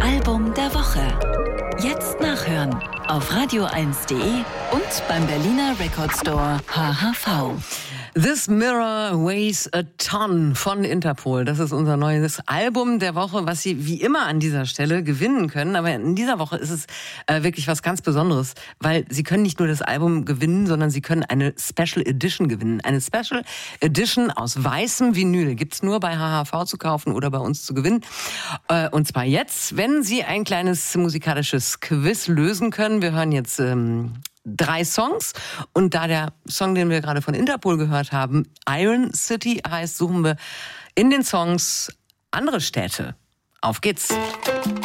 Album der Woche. Jetzt nachhören auf radio1.de und beim Berliner Record Store HHV. This Mirror Weighs a Ton von Interpol. Das ist unser neues Album der Woche, was Sie wie immer an dieser Stelle gewinnen können. Aber in dieser Woche ist es wirklich was ganz Besonderes, weil Sie können nicht nur das Album gewinnen, sondern Sie können eine Special Edition gewinnen. Eine Special Edition aus weißem Vinyl gibt's nur bei HHV zu kaufen oder bei uns zu gewinnen. Und zwar jetzt, wenn Sie ein kleines musikalisches Quiz lösen können. Wir hören jetzt 3 Songs und da der Song, den wir gerade von Interpol gehört haben, Iron City heißt, suchen wir in den Songs andere Städte. Auf geht's!